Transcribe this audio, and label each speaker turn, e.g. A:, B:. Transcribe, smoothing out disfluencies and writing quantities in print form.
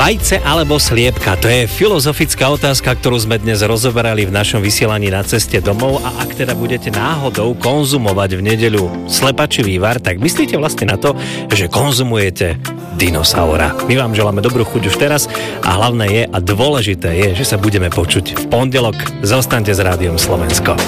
A: Vajce alebo sliepka? To je filozofická otázka, ktorú sme dnes rozoberali v našom vysielaní Na ceste domov, a ak teda budete náhodou konzumovať v nedeľu slepačí vývar, tak myslíte vlastne na to, že konzumujete dinosaura. My vám želáme dobrú chuť už teraz a hlavné je a dôležité je, že sa budeme počuť v pondelok. Zostaňte s Rádiom Slovensko.